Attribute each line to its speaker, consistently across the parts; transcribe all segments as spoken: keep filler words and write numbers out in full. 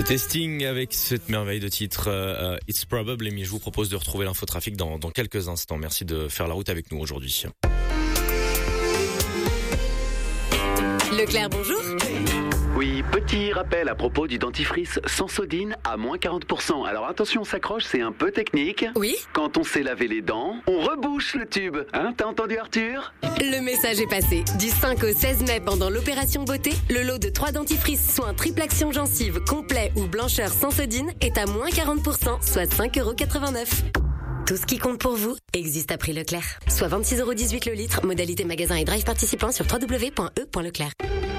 Speaker 1: C'était Sting avec cette merveille de titre euh, It's Probably Me. Je vous propose de retrouver l'infotrafic dans, dans quelques instants. Merci de faire la route avec nous aujourd'hui.
Speaker 2: Leclerc, bonjour.
Speaker 3: Oui, petit rappel à propos du dentifrice Sensodine à moins quarante pour cent. Alors attention, on s'accroche, c'est un peu technique.
Speaker 2: Oui.
Speaker 3: Quand on s'est lavé les dents, on rebouche le tube. Hein, t'as entendu Arthur ?
Speaker 2: Le message est passé. Du cinq au seize mai, pendant l'opération beauté, le lot de trois dentifrices soins triple action gencive, complet ou blancheur Sensodine est à moins quarante pour cent, soit cinq euros quatre-vingt-neuf. Tout ce qui compte pour vous existe à prix Leclerc. Soit vingt-six euros dix-huit le litre, modalité magasin et drive participant sur w w w point e point leclerc.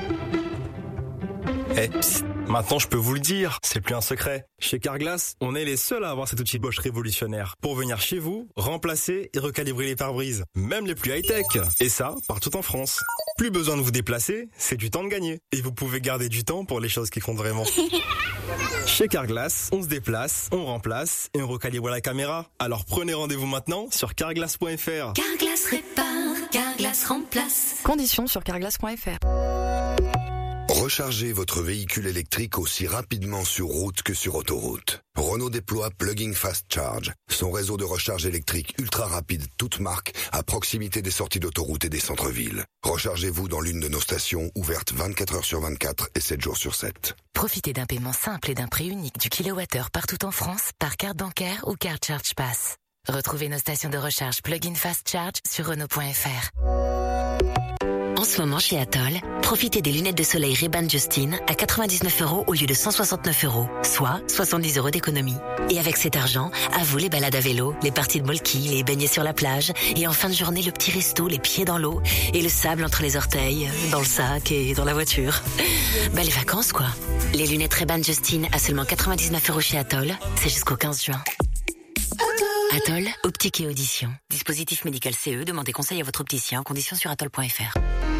Speaker 4: Eh, psst, maintenant je peux vous le dire, c'est plus un secret. Chez Carglass, on est les seuls à avoir cet outil Bosch révolutionnaire pour venir chez vous, remplacer et recalibrer les pare-brises, même les plus high-tech. Et ça, partout en France. Plus besoin de vous déplacer, c'est du temps de gagner. Et vous pouvez garder du temps pour les choses qui comptent vraiment. Chez Carglass, on se déplace, on remplace et on recalibre la caméra. Alors prenez rendez-vous maintenant sur carglass point f r.
Speaker 5: Carglass répare, Carglass remplace.
Speaker 6: Conditions sur carglass point f r.
Speaker 7: Rechargez votre véhicule électrique aussi rapidement sur route que sur autoroute. Renault déploie Plug-in Fast Charge, son réseau de recharge électrique ultra rapide, toute marque, à proximité des sorties d'autoroute et des centres-villes. Rechargez-vous dans l'une de nos stations, ouvertes vingt-quatre heures sur vingt-quatre et sept jours sur sept.
Speaker 8: Profitez d'un paiement simple et d'un prix unique du kilowattheure partout en France par carte bancaire ou carte Charge Pass. Retrouvez nos stations de recharge Plug-in Fast Charge sur Renault point f r.
Speaker 9: En ce moment, chez Atoll, profitez des lunettes de soleil Ray-Ban Justin à quatre-vingt-dix-neuf euros au lieu de cent soixante-neuf euros, soit soixante-dix euros d'économie. Et avec cet argent, à vous les balades à vélo, les parties de molki, les baignets sur la plage, et en fin de journée, le petit resto, les pieds dans l'eau, et le sable entre les orteils, dans le sac et dans la voiture. Belles vacances, quoi. Les lunettes Ray-Ban Justin à seulement quatre-vingt-dix-neuf euros chez Atoll, c'est jusqu'au quinze juin. Atoll, optique et audition. Dispositif médical C E, demandez conseil à votre opticien en conditions sur atoll point f r.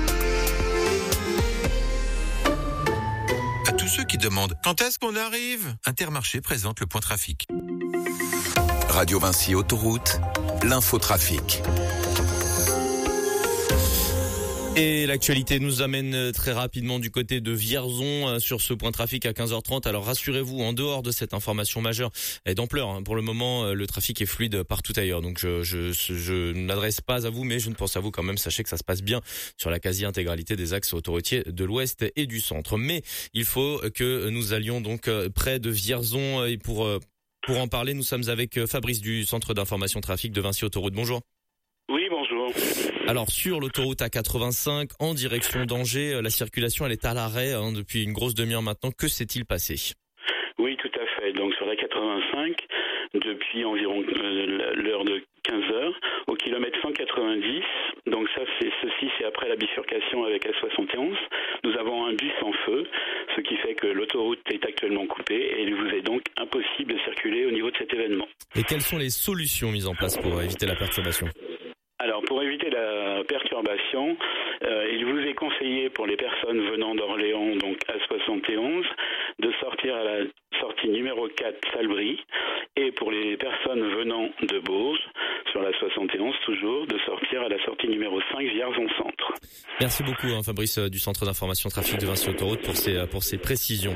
Speaker 10: À tous ceux qui demandent quand est-ce qu'on arrive, Intermarché présente le point trafic.
Speaker 11: Radio Vinci Autoroute, l'infotrafic.
Speaker 1: Et l'actualité nous amène très rapidement du côté de Vierzon sur ce point trafic à quinze heures trente. Alors rassurez-vous, en dehors de cette information majeure et d'ampleur, hein, pour le moment, le trafic est fluide partout ailleurs. Donc je, je, je ne m'adresse pas à vous, mais je ne pense à vous quand même. Sachez que ça se passe bien sur la quasi-intégralité des axes autoroutiers de l'Ouest et du Centre. Mais il faut que nous allions donc près de Vierzon et pour pour en parler, nous sommes avec Fabrice du Centre d'information trafic de Vinci Autoroute. Bonjour.
Speaker 12: Oui, bonjour.
Speaker 1: Alors sur l'autoroute A quatre-vingt-cinq en direction d'Angers, la circulation elle est à l'arrêt hein, depuis une grosse demi-heure maintenant. Que s'est-il passé ?
Speaker 12: Oui, tout à fait. Donc sur la quatre-vingt-cinq, depuis environ euh, l'heure de quinze heures, au kilomètre cent quatre-vingt-dix, donc ça c'est ceci c'est après la bifurcation avec la soixante et onze, nous avons un bus en feu, ce qui fait que l'autoroute est actuellement coupée et il vous est donc impossible de circuler au niveau de cet événement.
Speaker 1: Et quelles sont les solutions mises en place pour éviter la perturbation ?
Speaker 12: Alors, pour éviter la perturbation, euh, il vous est conseillé pour les personnes venant d'Orléans, donc à soixante et onze, de sortir à la sortie numéro quatre, Salbris, et pour les personnes venant de Bourges, sur la soixante et onze toujours, de sortir à la sortie numéro cinq, Vierzon Centre.
Speaker 1: Merci beaucoup, hein, Fabrice du Centre d'information trafic de Vinci Autoroute pour ces pour ces précisions.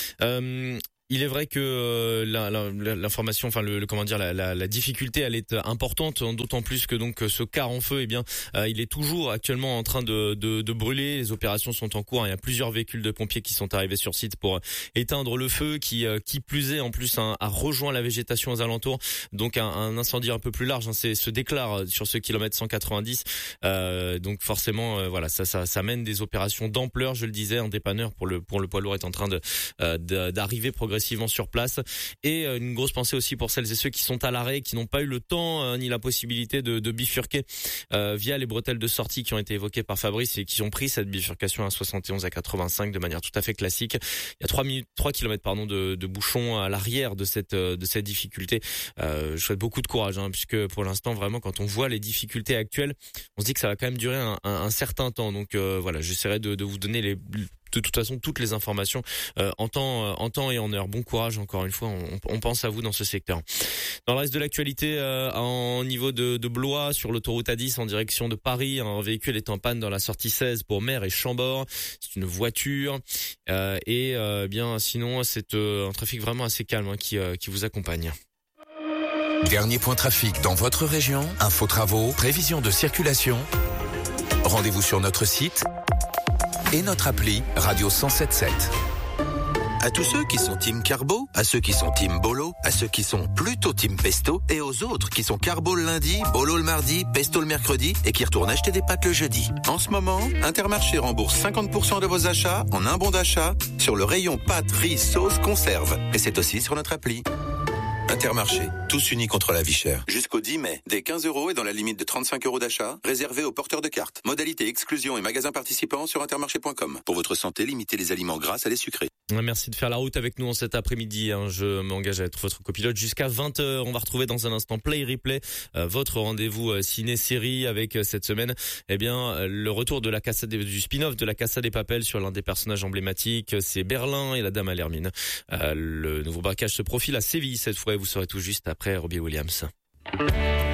Speaker 1: Euh, Il est vrai que euh, la, la, l'information, enfin le, le comment dire, la, la, la difficulté, elle est importante, d'autant plus que donc ce car en feu, eh bien, euh, il est toujours actuellement en train de, de, de brûler. Les opérations sont en cours. Il y a plusieurs véhicules de pompiers qui sont arrivés sur site pour éteindre le feu, qui, euh, qui plus est, en plus, hein, a rejoint la végétation aux alentours. Donc un, un incendie un peu plus large, hein, c'est, se déclare sur ce kilomètre cent quatre-vingt-dix. Euh, donc forcément, euh, voilà, ça, ça, ça mène des opérations d'ampleur. Je le disais, un dépanneur pour le pour le poids lourd est en train de, euh, de d'arriver progressivement sur place, et une grosse pensée aussi pour celles et ceux qui sont à l'arrêt, qui n'ont pas eu le temps euh, ni la possibilité de, de bifurquer euh, via les bretelles de sortie qui ont été évoquées par Fabrice et qui ont pris cette bifurcation à soixante et onze à quatre-vingt-cinq de manière tout à fait classique. Il y a trois minutes, trois kilomètres pardon de, de bouchons à l'arrière de cette de cette difficulté. Euh, je souhaite beaucoup de courage, hein, puisque pour l'instant vraiment quand on voit les difficultés actuelles, on se dit que ça va quand même durer un, un, un certain temps. Donc euh, voilà, j'essaierai de, de vous donner les de toute façon toutes les informations euh, en temps, euh, en temps et en heure. Bon courage encore une fois, on, on pense à vous dans ce secteur. Dans le reste de l'actualité, euh, en niveau de, de Blois, sur l'autoroute A dix en direction de Paris, un véhicule est en panne dans la sortie seize pour Mer et Chambord. C'est une voiture euh, et euh, bien sinon c'est euh, un trafic vraiment assez calme hein, qui, euh, qui vous accompagne.
Speaker 11: Dernier point trafic dans votre région, info travaux, prévision de circulation. Rendez-vous sur notre site et notre appli Radio cent sept virgule sept.
Speaker 10: À tous ceux qui sont team carbo, à ceux qui sont team bolo, à ceux qui sont plutôt team pesto et aux autres qui sont carbo le lundi, bolo le mardi, pesto le mercredi et qui retournent acheter des pâtes le jeudi. En ce moment, Intermarché rembourse cinquante pour cent de vos achats en un bon d'achat sur le rayon pâtes, riz, sauce, conserve. Et c'est aussi sur notre appli. Intermarché, tous unis contre la vie chère. Jusqu'au dix mai, dès quinze euros et dans la limite de trente-cinq euros d'achat, réservé aux porteurs de cartes. Modalité exclusion et magasins participants sur intermarché point com. Pour votre santé, limitez les aliments gras à les sucrés.
Speaker 1: Merci de faire la route avec nous en cet après-midi. Hein. Je m'engage à être votre copilote jusqu'à vingt heures. On va retrouver dans un instant Play Replay, euh, votre rendez-vous euh, ciné-série avec euh, cette semaine, eh bien euh, le retour de la Casa des, du spin-off de la Casa des Papel sur l'un des personnages emblématiques. C'est Berlin et la Dame à l'Hermine. Euh, le nouveau braquage se profile à Séville cette fois et vous saurez tout juste après Robbie Williams.